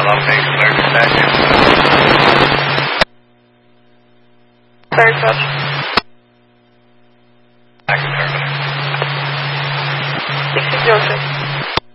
Las Vegas, clear dispatch. Third touch. Back to terminal. 6006.